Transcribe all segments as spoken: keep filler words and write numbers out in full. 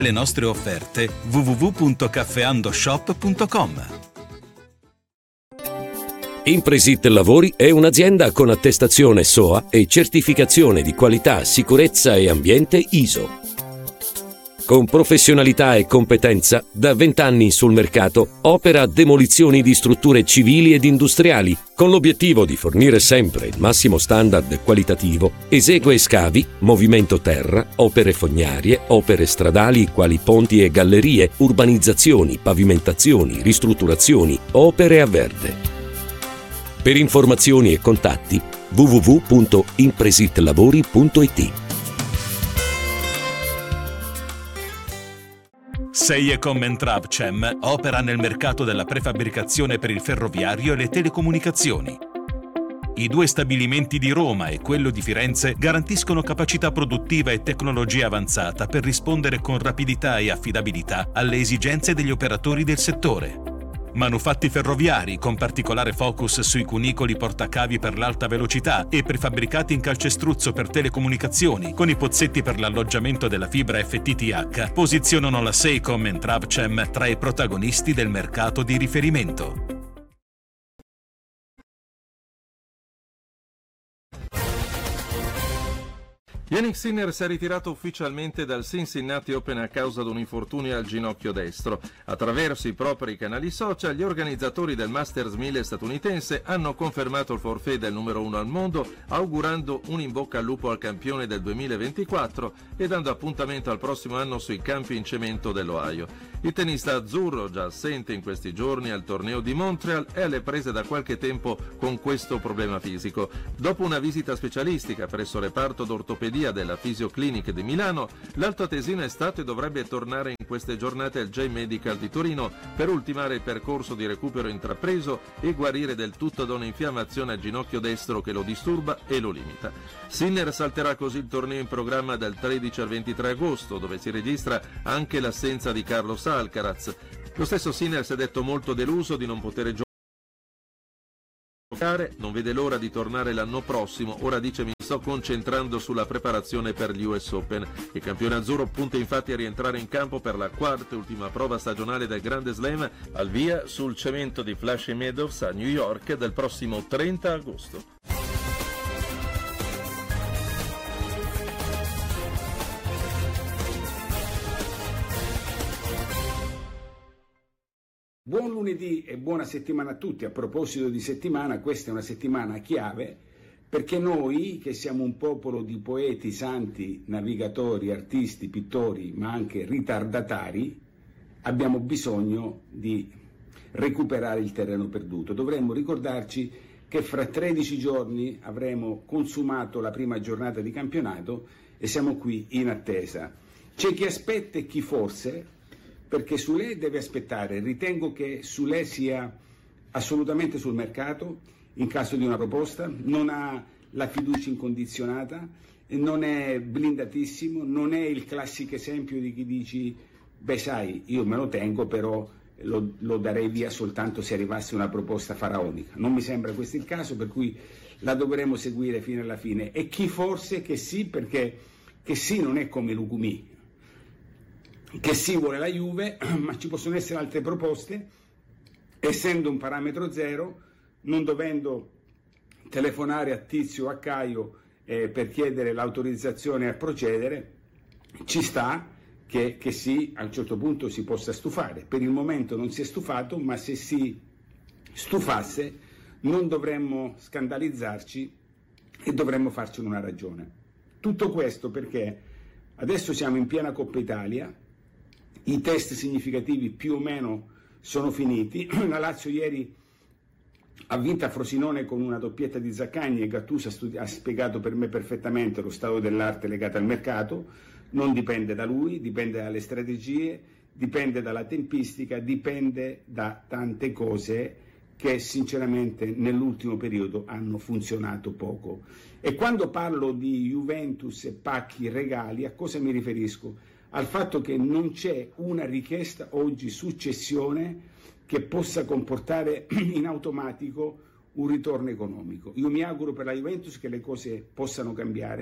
Le nostre offerte w w w punto caffeandoshop punto com. Impresit Lavori è un'azienda con attestazione S O A e certificazione di qualità, sicurezza e ambiente I S O. Con professionalità e competenza, da vent'anni sul mercato, opera demolizioni di strutture civili ed industriali, con l'obiettivo di fornire sempre il massimo standard qualitativo. Esegue scavi, movimento terra, opere fognarie, opere stradali quali ponti e gallerie, urbanizzazioni, pavimentazioni, ristrutturazioni, opere a verde. Per informazioni e contatti w w w punto impresitlavori punto i t. Seiecom and Travcem opera nel mercato della prefabbricazione per il ferroviario e le telecomunicazioni. I due stabilimenti di Roma e quello di Firenze garantiscono capacità produttiva e tecnologia avanzata per rispondere con rapidità e affidabilità alle esigenze degli operatori del settore. Manufatti ferroviari con particolare focus sui cunicoli portacavi per l'alta velocità e prefabbricati in calcestruzzo per telecomunicazioni con i pozzetti per l'alloggiamento della fibra F T T H posizionano la Seiecom and Travcem tra i protagonisti del mercato di riferimento. Jannik Sinner si è ritirato ufficialmente dal Cincinnati Open a causa di un infortunio al ginocchio destro. Attraverso i propri canali social, gli organizzatori del Masters mille statunitense hanno confermato il forfait del numero uno al mondo, augurando un in bocca al lupo al campione del duemilaventiquattro e dando appuntamento al prossimo anno sui campi in cemento dell'Ohio. Il tennista azzurro, già assente in questi giorni al torneo di Montreal, è alle prese da qualche tempo con questo problema fisico. Dopo una visita specialistica presso il reparto d'ortopedia della Fisioclinic di Milano, l'altoatesino è stato e dovrebbe tornare in queste giornate al J-Medical di Torino per ultimare il percorso di recupero intrapreso e guarire del tutto da un'infiammazione al ginocchio destro che lo disturba e lo limita. Sinner salterà così il torneo in programma dal tredici al ventitré agosto, dove si registra anche l'assenza di Carlos Alcaraz. Lo stesso Sinner si è detto molto deluso di non poter giocare. Non vede l'ora di tornare l'anno prossimo. Ora dice: mi sto concentrando sulla preparazione per gli U S Open. Il campione azzurro punta infatti a rientrare in campo per la quarta e ultima prova stagionale del Grande Slam, al via sul cemento di Flushing Meadows a New York del prossimo trenta agosto. Buon lunedì e buona settimana a tutti. A proposito di settimana, questa è una settimana chiave perché noi, che siamo un popolo di poeti, santi, navigatori, artisti, pittori, ma anche ritardatari, abbiamo bisogno di recuperare il terreno perduto. Dovremmo ricordarci che fra tredici giorni avremo consumato la prima giornata di campionato e siamo qui in attesa. C'è chi aspetta e chi forse, perché Soulé deve aspettare. Ritengo che Soulé sia assolutamente sul mercato in caso di una proposta, non ha la fiducia incondizionata, non è blindatissimo, non è il classico esempio di chi dici beh sai io me lo tengo però lo, lo darei via soltanto se arrivasse una proposta faraonica. Non mi sembra questo il caso, per cui la dovremo seguire fino alla fine. E chi forse che sì, perché che sì non è come Lugumì, che sì vuole la Juve, ma ci possono essere altre proposte, essendo un parametro zero, non dovendo telefonare a Tizio o a Caio eh, per chiedere l'autorizzazione a procedere, ci sta che, che sì, a un certo punto si possa stufare. Per il momento non si è stufato, ma se si stufasse non dovremmo scandalizzarci e dovremmo farcene una ragione. Tutto questo perché adesso siamo in piena Coppa Italia, i test significativi più o meno sono finiti. La Lazio ieri ha vinto a Frosinone con una doppietta di Zaccagni e Gattuso ha, studi- ha spiegato per me perfettamente lo stato dell'arte legato al mercato. Non dipende da lui, dipende dalle strategie, dipende dalla tempistica, dipende da tante cose che sinceramente nell'ultimo periodo hanno funzionato poco. E quando parlo di Juventus e pacchi regali, a cosa mi riferisco? Al fatto che non c'è una richiesta oggi successione che possa comportare in automatico un ritorno economico. Io mi auguro per la Juventus che le cose possano cambiare,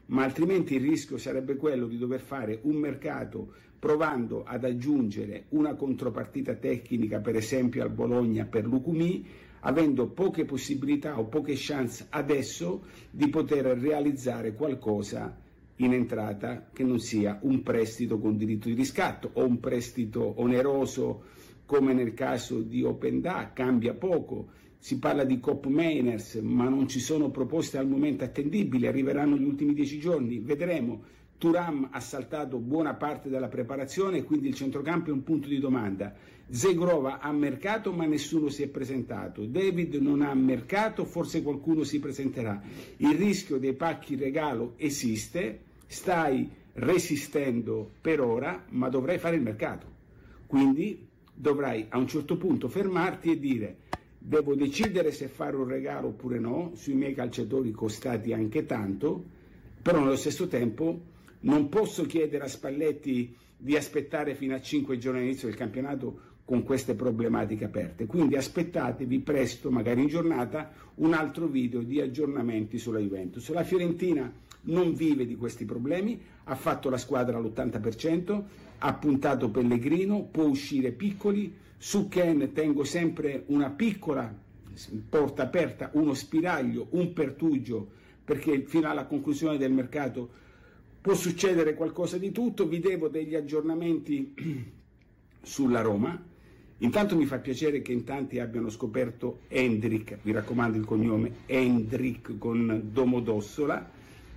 ma altrimenti il rischio sarebbe quello di dover fare un mercato provando ad aggiungere una contropartita tecnica, per esempio al Bologna per Lucumí, avendo poche possibilità o poche chance adesso di poter realizzare qualcosa in entrata che non sia un prestito con diritto di riscatto o un prestito oneroso come nel caso di Openda. Cambia poco, si parla di Cop Mainers, ma non ci sono proposte al momento attendibili, arriveranno gli ultimi dieci giorni, vedremo. Thuram ha saltato buona parte della preparazione, quindi il centrocampo è un punto di domanda. Zegrova ha mercato ma nessuno si è presentato, David non ha mercato, forse qualcuno si presenterà. Il rischio dei pacchi regalo esiste, stai resistendo per ora, ma dovrai fare il mercato, quindi dovrai a un certo punto fermarti e dire: devo decidere se fare un regalo oppure no sui miei calciatori costati anche tanto, però nello stesso tempo non posso chiedere a Spalletti di aspettare fino a cinque giorni all'inizio del campionato con queste problematiche aperte. Quindi aspettatevi presto, magari in giornata, un altro video di aggiornamenti sulla Juventus. La Fiorentina non vive di questi problemi, ha fatto la squadra all'ottanta per cento, ha puntato Pellegrino, può uscire Piccoli, su Ken tengo sempre una piccola porta aperta, uno spiraglio, un pertugio, perché fino alla conclusione del mercato può succedere qualcosa di tutto. Vi devo degli aggiornamenti sulla Roma. Intanto mi fa piacere che in tanti abbiano scoperto Endrick, vi raccomando il cognome Endrick con Domodossola,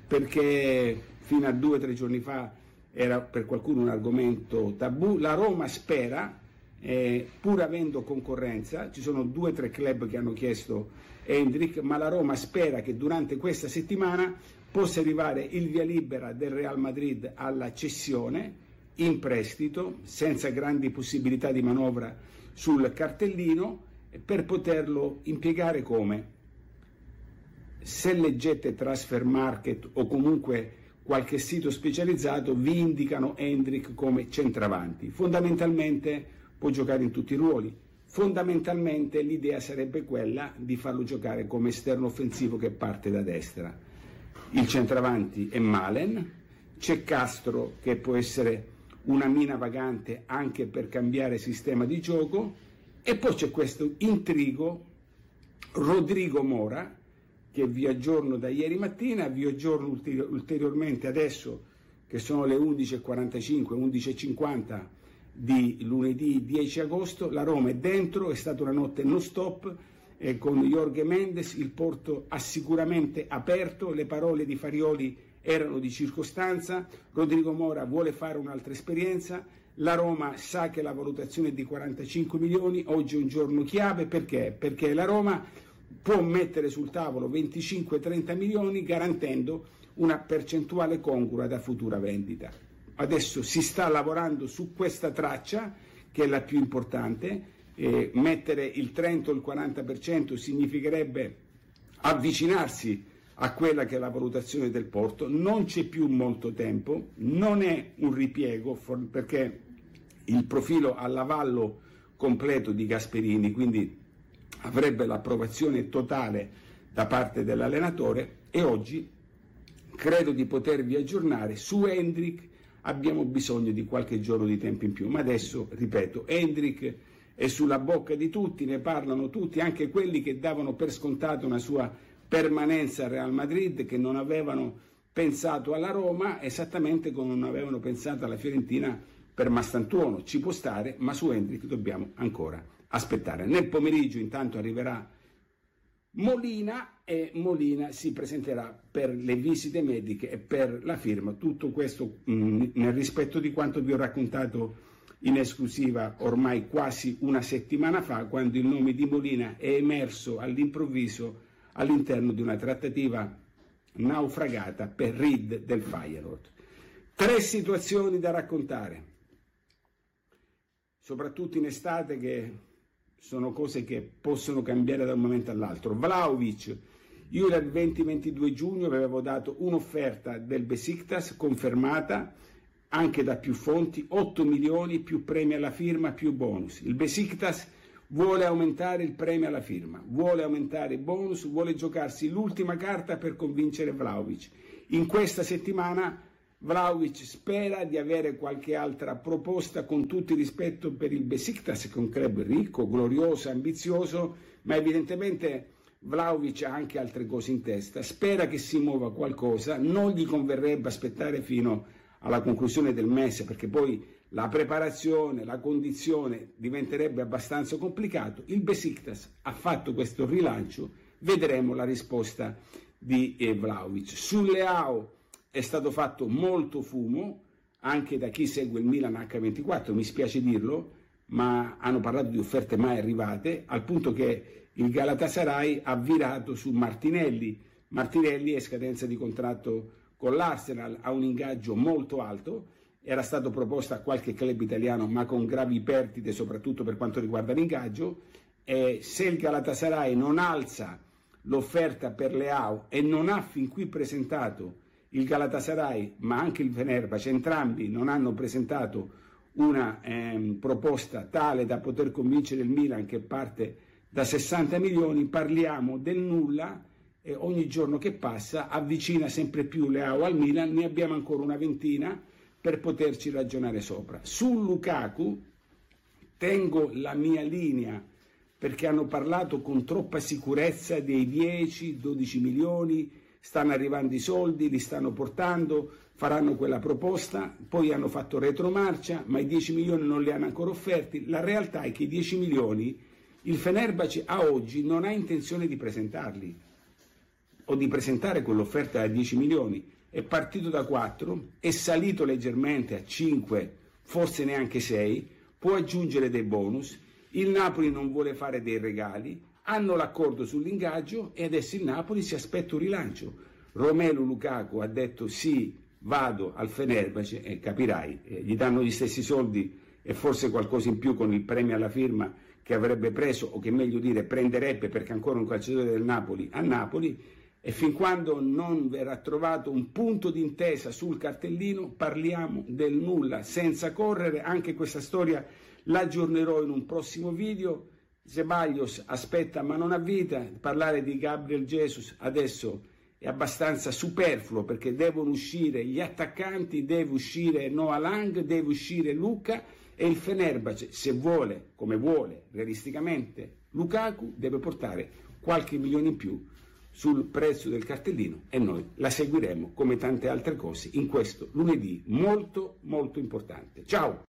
perché fino a due o tre giorni fa era per qualcuno un argomento tabù. La Roma spera, eh, pur avendo concorrenza, ci sono due o tre club che hanno chiesto Endrick, ma la Roma spera che durante questa settimana possa arrivare il via libera del Real Madrid alla cessione in prestito, senza grandi possibilità di manovra sul cartellino, per poterlo impiegare come? Se leggete Transfer Market o comunque qualche sito specializzato, vi indicano Endrick come centravanti. Fondamentalmente può giocare in tutti i ruoli. Fondamentalmente l'idea sarebbe quella di farlo giocare come esterno offensivo che parte da destra. Il centravanti è Malen, c'è Castro che può essere una mina vagante anche per cambiare sistema di gioco, e poi c'è questo intrigo Rodrigo Mora, che vi aggiorno da ieri mattina, vi aggiorno ulteri- ulteriormente adesso che sono le undici e quarantacinque, undici e cinquanta di lunedì dieci agosto. La Roma è dentro, è stata una notte non stop, e con Jorge Mendes il porto ha sicuramente aperto, le parole di Farioli erano di circostanza, Rodrigo Mora vuole fare un'altra esperienza, la Roma sa che la valutazione è di quarantacinque milioni, oggi è un giorno chiave, perché? Perché la Roma può mettere sul tavolo venticinque trenta milioni garantendo una percentuale congrua da futura vendita. Adesso si sta lavorando su questa traccia, che è la più importante. Eh, mettere il trenta o il quaranta per cento significherebbe avvicinarsi a quella che è la valutazione del porto. Non c'è più molto tempo, non è un ripiego, for- perché il profilo all'avallo completo di Gasperini, quindi avrebbe l'approvazione totale da parte dell'allenatore, e oggi credo di potervi aggiornare su Endrick. Abbiamo bisogno di qualche giorno di tempo in più, ma adesso, ripeto, Endrick è sulla bocca di tutti, ne parlano tutti, anche quelli che davano per scontato una sua permanenza al Real Madrid, che non avevano pensato alla Roma, esattamente come non avevano pensato alla Fiorentina per Mastantuono. Ci può stare, ma su Endrick dobbiamo ancora aspettare. Nel pomeriggio intanto arriverà Molina, e Molina si presenterà per le visite mediche e per la firma. Tutto questo mh, nel rispetto di quanto vi ho raccontato in esclusiva ormai quasi una settimana fa, quando il nome di Molina è emerso all'improvviso all'interno di una trattativa naufragata per Reed del Feyenoord. Tre situazioni da raccontare, soprattutto in estate, che sono cose che possono cambiare da un momento all'altro. Vlahovic, io il venti ventidue giugno avevo dato un'offerta del Besiktas confermata anche da più fonti, otto milioni più premi alla firma più bonus. Il Besiktas vuole aumentare il premio alla firma, vuole aumentare i bonus, vuole giocarsi l'ultima carta per convincere Vlahovic. In questa settimana Vlahovic spera di avere qualche altra proposta, con tutto il rispetto per il Besiktas, che è un club ricco, glorioso, ambizioso, ma evidentemente Vlahovic ha anche altre cose in testa, spera che si muova qualcosa, non gli converrebbe aspettare fino alla conclusione del mese, perché poi la preparazione, la condizione diventerebbe abbastanza complicato. Il Besiktas ha fatto questo rilancio, vedremo la risposta di eh, Vlahovic. Sul Leao è stato fatto molto fumo anche da chi segue il Milan acca ventiquattro, mi spiace dirlo, ma hanno parlato di offerte mai arrivate, al punto che il Galatasaray ha virato su Martinelli. Martinelli è scadenza di contratto con l'Arsenal, ha un ingaggio molto alto, era stato proposto a qualche club italiano ma con gravi perdite soprattutto per quanto riguarda l'ingaggio, e se il Galatasaray non alza l'offerta per Leao e non ha fin qui presentato il Galatasaray ma anche il Fenerbahce, entrambi non hanno presentato una ehm, proposta tale da poter convincere il Milan, che parte da sessanta milioni, parliamo del nulla, e ogni giorno che passa avvicina sempre più Leao al Milan, ne abbiamo ancora una ventina per poterci ragionare sopra. Su Lukaku tengo la mia linea, perché hanno parlato con troppa sicurezza dei dieci dodici milioni, stanno arrivando i soldi, li stanno portando, faranno quella proposta, poi hanno fatto retromarcia, ma i dieci milioni non li hanno ancora offerti. La realtà è che i dieci milioni il Fenerbahce a oggi non ha intenzione di presentarli, o di presentare quell'offerta da dieci milioni, è partito da quattro, è salito leggermente a cinque, forse neanche sei, può aggiungere dei bonus, il Napoli non vuole fare dei regali, hanno l'accordo sull'ingaggio e adesso il Napoli si aspetta un rilancio. Romelu Lukaku ha detto sì, vado al Fenerbahce, e capirai, eh, gli danno gli stessi soldi e forse qualcosa in più con il premio alla firma che avrebbe preso, o che meglio dire prenderebbe, perché ancora un calciatore del Napoli a Napoli, e fin quando non verrà trovato un punto d'intesa sul cartellino parliamo del nulla, senza correre. Anche questa storia l'aggiornerò in un prossimo video. Ceballos aspetta ma non ha vita, parlare di Gabriel Jesus adesso è abbastanza superfluo, perché devono uscire gli attaccanti, deve uscire Noah Lang, deve uscire Luca, e il Fenerbahce, se vuole, come vuole realisticamente Lukaku, deve portare qualche milione in più sul prezzo del cartellino, e noi la seguiremo come tante altre cose in questo lunedì molto molto importante. Ciao!